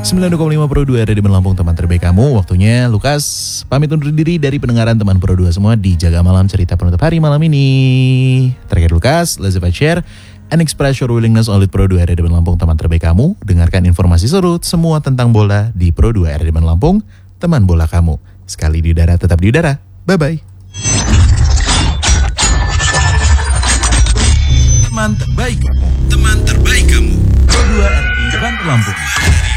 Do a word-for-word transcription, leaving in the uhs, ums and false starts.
sembilan puluh koma lima Pro dua R D Lampung, teman terbaik kamu. Waktunya Lukas pamit undur diri dari pendengaran teman Pro dua semua di Jaga Malam, cerita penutup hari malam ini. Terakhir Lukas, let's share and express your willingness on Pro dua R D Lampung, teman terbaik kamu. Dengarkan informasi seru semua tentang bola di Pro dua R D Lampung, teman bola kamu. Sekali di udara, tetap di udara. Bye-bye. Teman terbaik kamu. Teman terbaik kamu. Pro dua R D Lampung.